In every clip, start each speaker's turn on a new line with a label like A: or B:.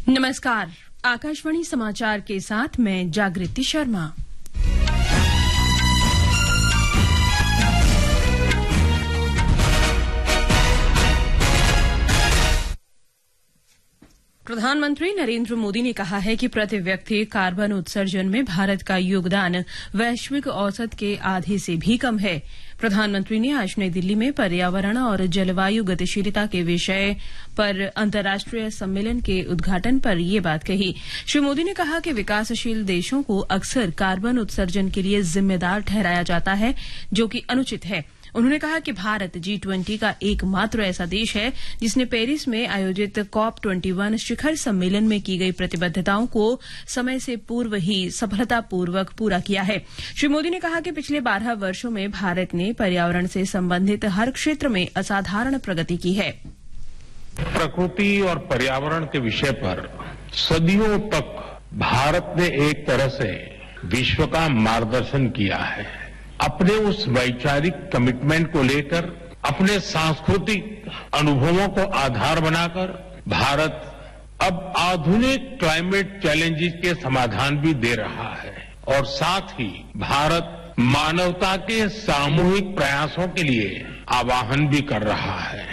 A: नमस्कार, आकाशवाणी समाचार के साथ मैं जागृति शर्मा। प्रधानमंत्री नरेंद्र मोदी ने कहा है कि प्रति व्यक्ति कार्बन उत्सर्जन में भारत का योगदान वैश्विक औसत के आधे से भी कम है। प्रधानमंत्री ने आज नई दिल्ली में पर्यावरण और जलवायु गतिशीलता के विषय पर अंतर्राष्ट्रीय सम्मेलन के उद्घाटन पर ये बात कही। श्री मोदी ने कहा कि विकासशील देशों को अक्सर कार्बन उत्सर्जन के लिए जिम्मेदार ठहराया जाता है, जो कि अनुचित है। उन्होंने कहा कि भारत G20 का एकमात्र ऐसा देश है जिसने पेरिस में आयोजित COP21 शिखर सम्मेलन में की गई प्रतिबद्धताओं को समय से पूर्व ही सफलतापूर्वक पूरा किया है। श्री मोदी ने कहा कि पिछले 12 वर्षों में भारत ने पर्यावरण से संबंधित हर क्षेत्र में असाधारण प्रगति की है।
B: प्रकृति और पर्यावरण के विषय पर सदियों तक भारत ने एक तरह से विश्व का मार्गदर्शन किया है। अपने उस वैचारिक कमिटमेंट को लेकर, अपने सांस्कृतिक अनुभवों को आधार बनाकर भारत अब आधुनिक क्लाइमेट चैलेंजेस के समाधान भी दे रहा है और साथ ही भारत मानवता के सामूहिक प्रयासों के लिए आह्वान भी कर रहा है।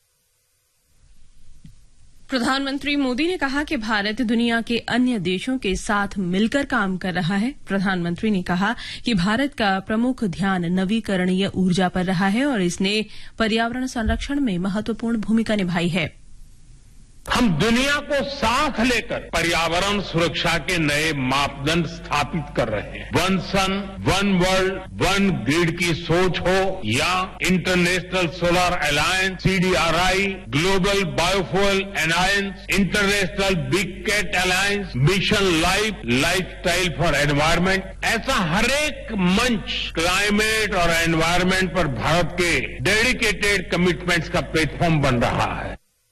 A: प्रधानमंत्री मोदी ने कहा कि भारत दुनिया के अन्य देशों के साथ मिलकर काम कर रहा है। प्रधानमंत्री ने कहा कि भारत का प्रमुख ध्यान नवीकरणीय ऊर्जा पर रहा है और इसने पर्यावरण संरक्षण में महत्वपूर्ण भूमिका निभाई है।
B: हम दुनिया को साथ लेकर पर्यावरण सुरक्षा के नए मापदंड स्थापित कर रहे हैं। वन सन, वन वर्ल्ड, वन ग्रिड की सोच हो या international solar alliance, CDRI, global biofuel alliance, international big cat alliance, mission lifestyle for environment, ऐसा हर एक मंच क्लाइमेट और एनवायरमेंट पर भारत के डेडिकेटेड कमिटमेंट्स का प्लेटफॉर्म बन रहा है।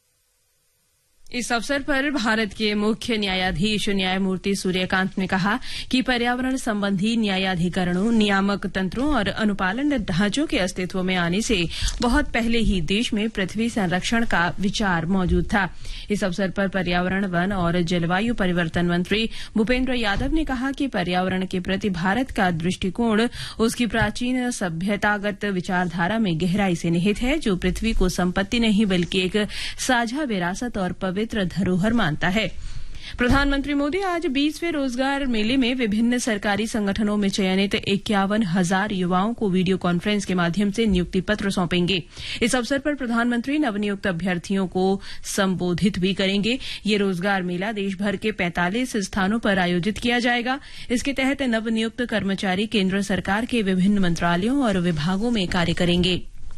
A: इस अवसर पर भारत के मुख्य न्यायाधीश न्यायमूर्ति सूर्यकांत ने कहा कि पर्यावरण संबंधी न्यायाधिकरणों, नियामक तंत्रों और अनुपालन ढांचों के अस्तित्व में आने से बहुत पहले ही देश में पृथ्वी संरक्षण का विचार मौजूद था। इस अवसर पर पर्यावरण, वन और जलवायु परिवर्तन मंत्री भूपेन्द्र यादव ने कहा कि पर्यावरण के प्रति भारत का दृष्टिकोण उसकी प्राचीन सभ्यतागत विचारधारा में गहराई से निहित है, जो पृथ्वी को संपत्ति नहीं बल्कि एक साझा विरासत और पवित्र धरोहर मानता है। प्रधानमंत्री मोदी आज 20वें रोजगार मेले में विभिन्न सरकारी संगठनों में चयनित 51,000 युवाओं को वीडियो कॉन्फ्रेंस के माध्यम से नियुक्ति पत्र सौंपेंगे। इस अवसर पर प्रधानमंत्री नवनियुक्त अभ्यर्थियों को संबोधित भी करेंगे। ये रोजगार मेला देश भर के 45 स्थानों पर आयोजित किया जाएगा। इसके तहत नवनियुक्त कर्मचारी केंद्र सरकार के विभिन्न मंत्रालयों और विभागों में कार्य करेंगे।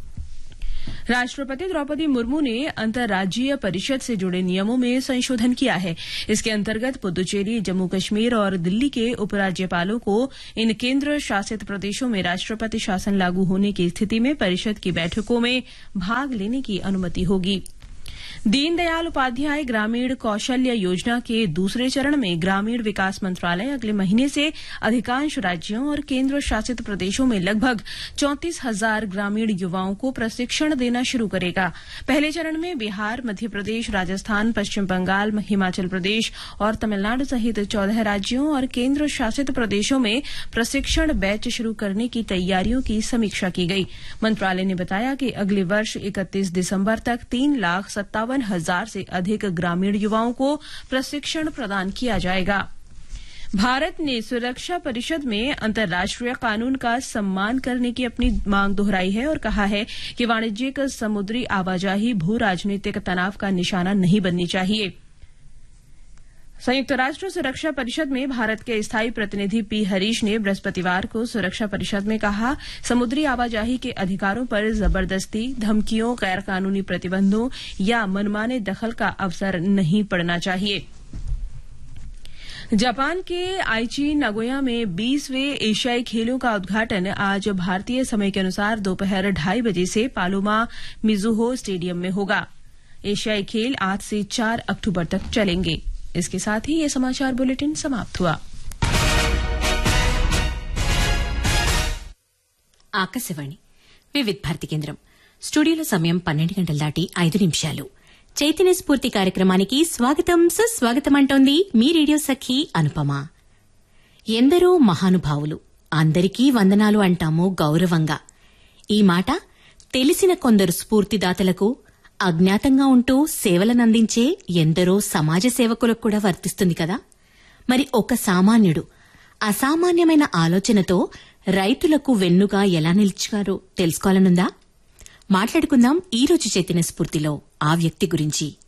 A: राष्ट्रपति द्रौपदी मुर्मू ने अंतर्राज्यीय परिषद से जुड़े नियमों में संशोधन किया है। इसके अंतर्गत पुदुचेरी, जम्मू कश्मीर और दिल्ली के उपराज्यपालों को इन केंद्र शासित प्रदेशों में राष्ट्रपति शासन लागू होने की स्थिति में परिषद की बैठकों में भाग लेने की अनुमति होगी। दीनदयाल उपाध्याय ग्रामीण कौशल्य योजना के दूसरे चरण में ग्रामीण विकास मंत्रालय अगले महीने से अधिकांश राज्यों और केंद्र शासित प्रदेशों में लगभग 34,000 ग्रामीण युवाओं को प्रशिक्षण देना शुरू करेगा। पहले चरण में बिहार, मध्य प्रदेश, राजस्थान, पश्चिम बंगाल, हिमाचल प्रदेश और तमिलनाडु सहित 14 राज्यों और केंद्र शासित प्रदेशों में प्रशिक्षण बैच शुरू करने की तैयारियों की समीक्षा की गई। मंत्रालय ने बताया कि अगले वर्ष 31 दिसंबर तक 3,57,000 से अधिक ग्रामीण युवाओं को प्रशिक्षण प्रदान किया जाएगा। भारत ने सुरक्षा परिषद में अंतर्राष्ट्रीय कानून का सम्मान करने की अपनी मांग दोहराई है और कहा है कि वाणिज्यिक समुद्री आवाजाही भू राजनीतिक तनाव का निशाना नहीं बननी चाहिए। संयुक्त राष्ट्र सुरक्षा परिषद में भारत के स्थायी प्रतिनिधि पी हरीश ने बृहस्पतिवार को सुरक्षा परिषद में कहा, समुद्री आवाजाही के अधिकारों पर जबरदस्ती, धमकियों, गैरकानूनी प्रतिबंधों या मनमाने दखल का अवसर नहीं पड़ना चाहिए। जापान के आईची नागोया में 20वें एशियाई खेलों का उद्घाटन आज भारतीय समय के अनुसार दोपहर 2:30 बजे से पालोमा मिजुहो स्टेडियम में होगा। एशियाई खेल आज से 4 अक्टूबर तक चलेंगे। इसके साथ ही ये समाचार बुलेटिन समाप्त हुआ।
C: ఆకాశవాణి వివిధ భారతి కేంద్రం స్టూడియోలో సమయం 12 గంటలు దాటి 5 నిమిషాలు. చైతన్య స్ఫూర్తి కార్యక్రమానికి స్వాగతం సుస్వాగతం అంటోంది మీ రేడియో సఖి అనుపమ. ఎందరో మహానుభావులు, అందరికీ వందనాలు అంటాము గౌరవంగా. ఈ మాట తెలిసిన కొందరు స్ఫూర్తిదాతలకు, అజ్ఞాతంగా ఉంటూ సేవలనందించే ఎందరో సమాజ సేవకులకు కూడా వర్తిస్తుంది కదా. మరి ఒక సామాన్యుడు అసామాన్యమైన ఆలోచనతో రైతులకు వెన్నుగా ఎలా నిలిచారో తెలుసుకోవాలనుందా? మాట్లాడుకుందాం ఈ రోజు చైతన్య స్ఫూర్తిలో ఆ వ్యక్తి గురించి.